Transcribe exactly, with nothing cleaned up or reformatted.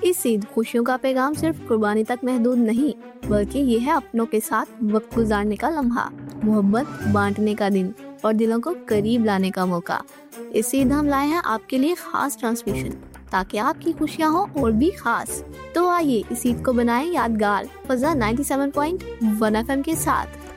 इस ईद खुशियों का पैगाम सिर्फ कुर्बानी तक महदूद नहीं, बल्कि ये है अपनों के साथ वक्त गुजारने का लम्हा, मोहब्बत बांटने का दिन और दिलों को करीब लाने का मौका। इस ईद हम लाए हैं आपके लिए खास ट्रांसमिशन, ताकि आपकी खुशियाँ हो और भी खास। तो आइए इस ईद को बनाएं यादगार, फजा ninety seven point one F M के साथ।